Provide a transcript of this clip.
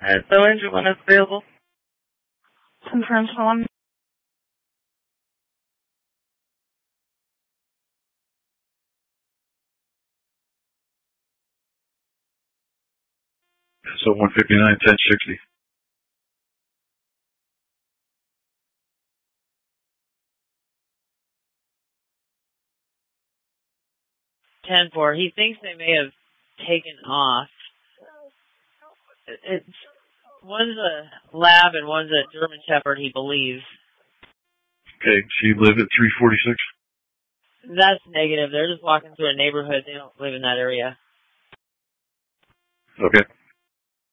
So engine when it's available. Confirm on. So 159, 1060. Ten four. He thinks they may have taken off. It's one's a lab and one's a German Shepherd, he believes. Okay, so you live at 346? That's negative. They're just walking through a neighborhood. They don't live in that area. Okay.